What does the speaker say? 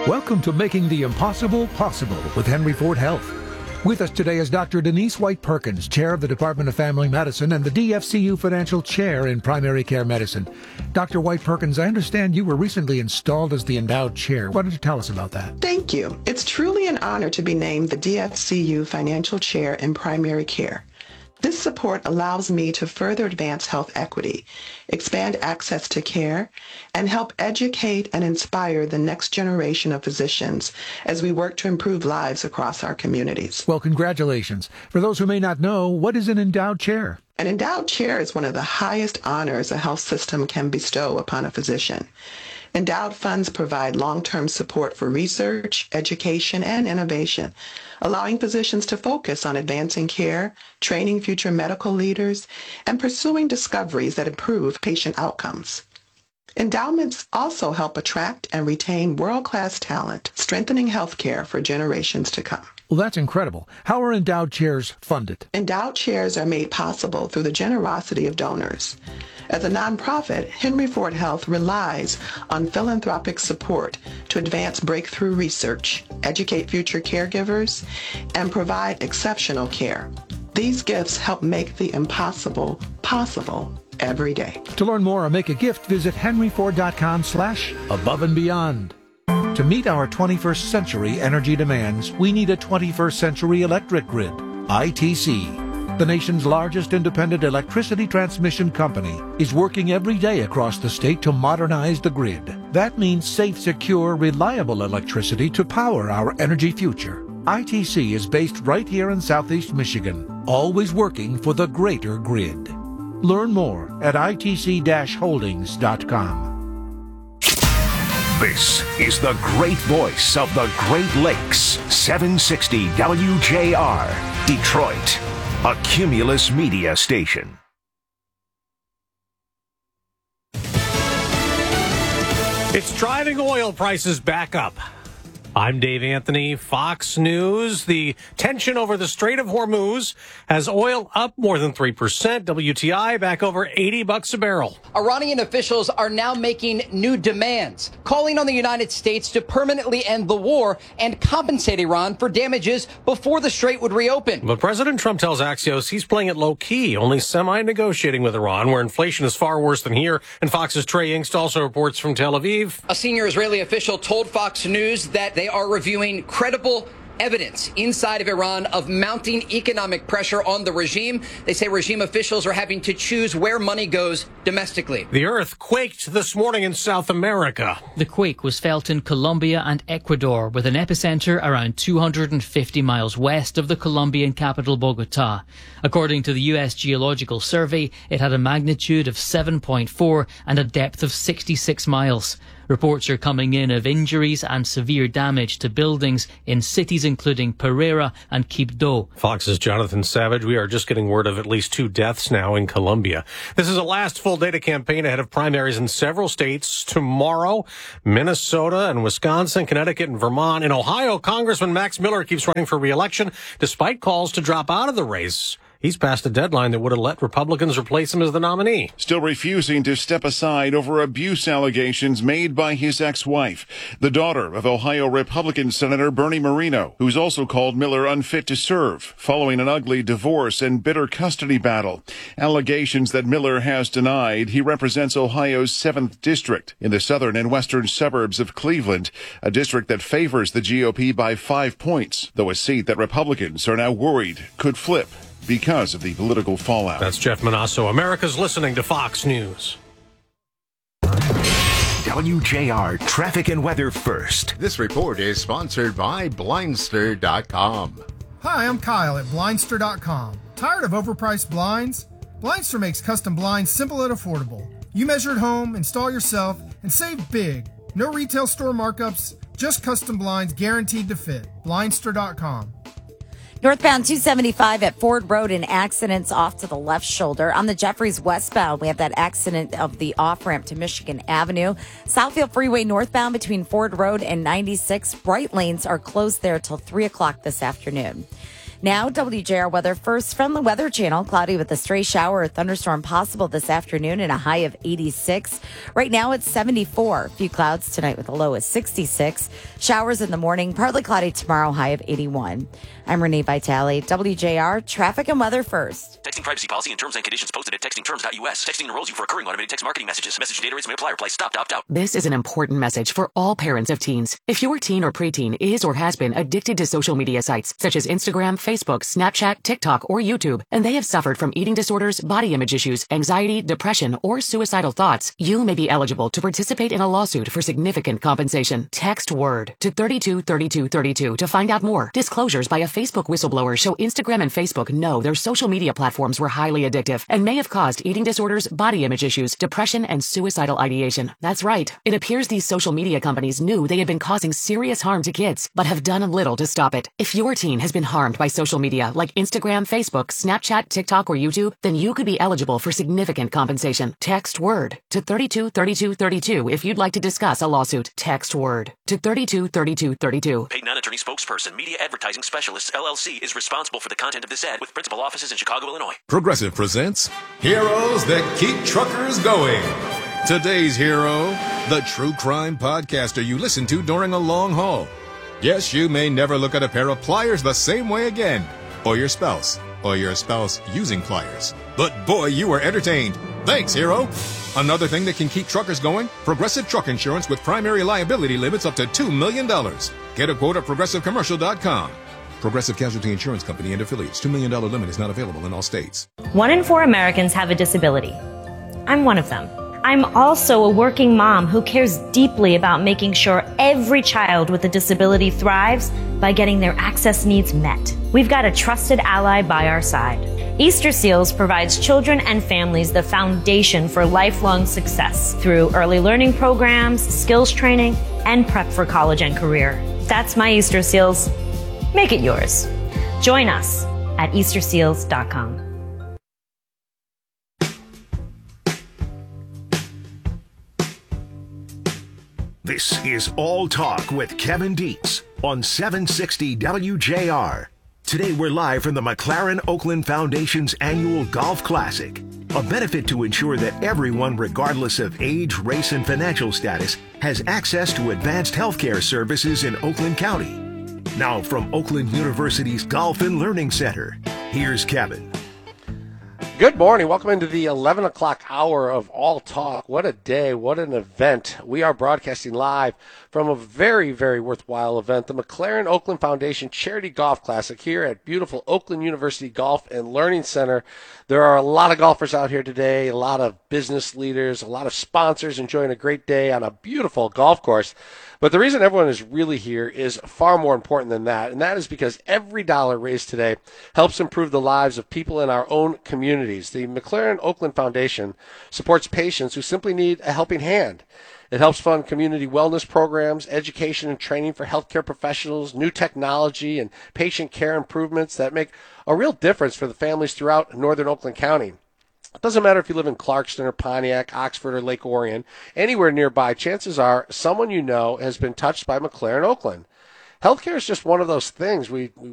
Welcome to Making the Impossible Possible with Henry Ford Health. With us today is Dr. Denise White Perkins, Chair of the Department of Family Medicine and the DFCU Financial Chair in Primary Care Medicine. Dr. White Perkins, I understand you were recently installed as the endowed chair. Why don't you tell us about that? Thank you. It's truly an honor to be named the DFCU Financial Chair in Primary Care. This support allows me to further advance health equity, expand access to care, and help educate and inspire the next generation of physicians as we work to improve lives across our communities. Well, congratulations. For those who may not know, what is an endowed chair? An endowed chair is one of the highest honors a health system can bestow upon a physician. Endowed funds provide long-term support for research, education, and innovation, allowing physicians to focus on advancing care, training future medical leaders, and pursuing discoveries that improve patient outcomes. Endowments also help attract and retain world-class talent, strengthening healthcare for generations to come. Well, that's incredible. How are endowed chairs funded? Endowed chairs are made possible through the generosity of donors. As a nonprofit, Henry Ford Health relies on philanthropic support to advance breakthrough research, educate future caregivers, and provide exceptional care. These gifts help make the impossible possible every day. To learn more or make a gift, visit henryford.com/above and beyond. To meet our 21st century energy demands, we need a 21st century electric grid, ITC. The nation's largest independent electricity transmission company is working every day across the state to modernize the grid. That means safe, secure, reliable electricity to power our energy future. ITC is based right here in Southeast Michigan, always working for the greater grid. Learn more at itc-holdings.com. This is the great voice of the Great Lakes, 760 WJR, Detroit, a Cumulus Media station. It's driving oil prices back up. I'm Dave Anthony, Fox News. The tension over the Strait of Hormuz has oil up more than 3%. WTI back over $80 a barrel. Iranian officials are now making new demands, calling on the United States to permanently end the war and compensate Iran for damages before the Strait would reopen. But President Trump tells Axios he's playing it low-key, only semi-negotiating with Iran, where inflation is far worse than here. And Fox's Trey Yingst also reports from Tel Aviv. A senior Israeli official told Fox News that they are reviewing credible evidence inside of Iran of mounting economic pressure on the regime. They say regime officials are having to choose where money goes domestically. The earth quaked this morning in South America. The quake was felt in Colombia and Ecuador, with an epicenter around 250 miles west of the Colombian capital, Bogota. According to the U.S. Geological Survey, it had a magnitude of 7.4 and a depth of 66 miles. Reports are coming in of injuries and severe damage to buildings in cities including Pereira and Quibdó. Fox's Jonathan Savage. We are just getting word of at least 2 deaths now in Colombia. This is a last full day to campaign ahead of primaries in several states. Tomorrow, Minnesota and Wisconsin, Connecticut and Vermont. In Ohio, Congressman Max Miller keeps running for re-election despite calls to drop out of the race. He's passed a deadline that would have let Republicans replace him as the nominee. Still refusing to step aside over abuse allegations made by his ex-wife, the daughter of Ohio Republican Senator Bernie Moreno, who's also called Miller unfit to serve following an ugly divorce and bitter custody battle. Allegations that Miller has denied. He represents Ohio's 7th district in the southern and western suburbs of Cleveland, a district that favors the GOP by 5 points, though a seat that Republicans are now worried could flip because of the political fallout. That's Jeff Manasso. America's listening to Fox News. WJR Traffic and Weather First. This report is sponsored by Blindster.com. Hi, I'm Kyle at Blindster.com. Tired of overpriced blinds? Blindster makes custom blinds simple and affordable. You measure at home, install yourself, and save big. No retail store markups, just custom blinds guaranteed to fit. Blindster.com. Northbound 275 at Ford Road, an accident's off to the left shoulder. On the Jeffries westbound, we have that accident of the off-ramp to Michigan Avenue. Southfield Freeway northbound between Ford Road and 96. Bright lanes are closed there till 3 o'clock this afternoon. Now, WJR weather first from the Weather Channel. Cloudy with a stray shower or thunderstorm possible this afternoon and a high of 86. Right now it's 74. A few clouds tonight with a low of 66. Showers in the morning, partly cloudy tomorrow, high of 81. I'm Renee Vitale, WJR Traffic and Weather First. Texting privacy policy and terms and conditions posted at textingterms.us. Texting enrolls you for recurring automated text marketing messages. Message data rates may apply. Reply stop to opt out. This is an important message for all parents of teens. If your teen or preteen is or has been addicted to social media sites such as Instagram, Facebook, Snapchat, TikTok, or YouTube, and they have suffered from eating disorders, body image issues, anxiety, depression, or suicidal thoughts, you may be eligible to participate in a lawsuit for significant compensation. Text WORD to 323232 to find out more. Disclosures by a Facebook whistleblower show Instagram and Facebook know their social media platforms were highly addictive and may have caused eating disorders, body image issues, depression, and suicidal ideation. That's right. It appears these social media companies knew they had been causing serious harm to kids, but have done little to stop it. If your teen has been harmed by social media like Instagram, Facebook, Snapchat, TikTok, or YouTube, then you could be eligible for significant compensation. Text WORD to 323232 if you'd like to discuss a lawsuit. Text WORD to 323232. Paid non-attorney spokesperson, Media Advertising Specialists, LLC, is responsible for the content of this ad with principal offices in Chicago, Illinois. Progressive presents Heroes That Keep Truckers Going. Today's hero, the true crime podcaster you listen to during a long haul. Yes, you may never look at a pair of pliers the same way again. Or your spouse using pliers. But boy, you were entertained. Thanks, hero. Another thing that can keep truckers going, Progressive Truck Insurance with primary liability limits up to $2 million. Get a quote at progressivecommercial.com. Progressive Casualty Insurance Company and affiliates. $2 million limit is not available in all states. 1 in 4 Americans have a disability. I'm one of them. I'm also a working mom who cares deeply about making sure every child with a disability thrives by getting their access needs met. We've got a trusted ally by our side. Easter Seals provides children and families the foundation for lifelong success through early learning programs, skills training, and prep for college and career. That's my Easter Seals. Make it yours. Join us at easterseals.com. This is All Talk with Kevin Dietz on 760 WJR. Today we're live from the McLaren Oakland Foundation's annual Golf Classic, a benefit to ensure that everyone, regardless of age, race, and financial status, has access to advanced healthcare services in Oakland County. Now from Oakland University's Golf and Learning Center, here's Kevin. Good morning. Welcome into the 11 o'clock hour of All Talk. What a day. What an event. We are broadcasting live from a very, very worthwhile event, the McLaren Oakland Foundation Charity Golf Classic here at beautiful Oakland University Golf and Learning Center. There are a lot of golfers out here today, a lot of business leaders, a lot of sponsors enjoying a great day on a beautiful golf course. But the reason everyone is really here is far more important than that, and that is because every dollar raised today helps improve the lives of people in our own communities. The McLaren Oakland Foundation supports patients who simply need a helping hand. It helps fund community wellness programs, education and training for healthcare professionals, new technology, and patient care improvements that make a real difference for the families throughout northern Oakland County. It doesn't matter if you live in Clarkston or Pontiac, Oxford or Lake Orion, anywhere nearby, chances are someone you know has been touched by McLaren Oakland. Healthcare is just one of those things. We